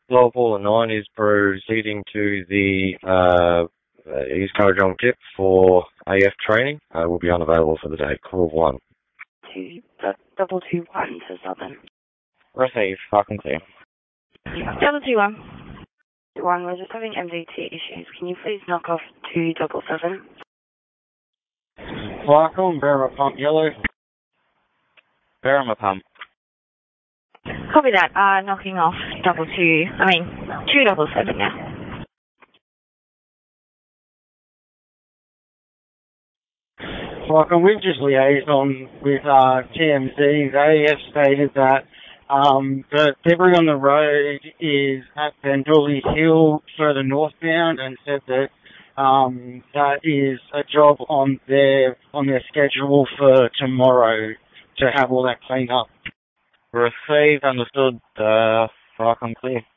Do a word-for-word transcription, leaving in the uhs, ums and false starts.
Global nine is proceeding to the uh, uh, East Kurrajong tip for A F training. Uh, will be unavailable for the day. Call one. Two, uh, double two one to Southern. Receive. Fucking clear. Double two one. One, we're just having M D T issues. Can you please knock off two double seven? Welcome, Barama Pump Yellow. Barama Pump. Copy that. Uh, knocking off double two. I mean, two double seven now. Welcome. We've just liaised on with uh, T M Z. They have stated that um, the debris on the road is at Bendooley Hill, further northbound, and said that um, that is a job on their on their schedule for tomorrow to have all that cleaned up. Received. Understood. Uh, fucking clear.